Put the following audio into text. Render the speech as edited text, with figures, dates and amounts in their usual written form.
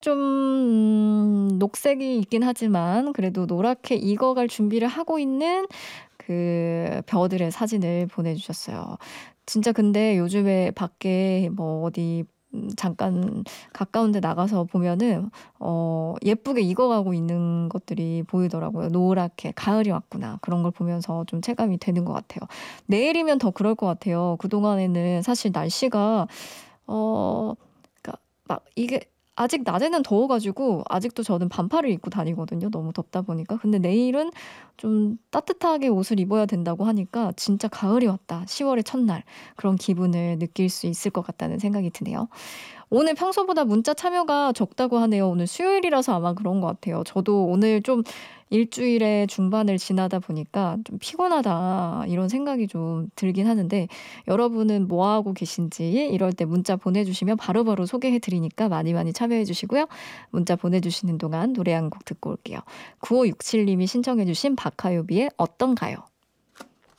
좀 녹색이 있긴 하지만 그래도 노랗게 익어갈 준비를 하고 있는 그 벼들의 사진을 보내주셨어요. 진짜 근데 요즘에 밖에 뭐 어디 잠깐 가까운 데 나가서 보면은 예쁘게 익어가고 있는 것들이 보이더라고요. 노랗게 '가을이 왔구나.' 그런 걸 보면서 좀 체감이 되는 것 같아요. 내일이면 더 그럴 것 같아요. 그동안에는 사실 날씨가 어 그러니까 막 이게 아직 낮에는 더워 가지고 아직도 저는 반팔을 입고 다니거든요, 너무 덥다 보니까. 근데 내일은 좀 따뜻하게 옷을 입어야 된다고 하니까 '진짜 가을이 왔다. 10 월의 첫날.' 그런 기분을 느낄 수 있을 것 같다는 생각이 드네요. 오늘 평소보다 문자 참여가 적다고 하네요. 오늘 수요일이라서 아마 그런 것 같아요. 저도 오늘 좀 일주일의 중반을 지나다 보니까 '좀 피곤하다.' 이런 생각이 좀 들긴 하는데 여러분은 뭐 하고 계신지 이럴 때 문자 보내주시면 바로바로 소개해 드리니까 많이 많이 참여해 주시고요. 문자 보내주시는 동안 노래 한 곡 듣고 올게요. 9567 님이 신청해 주신 박하요비의 어떤가요?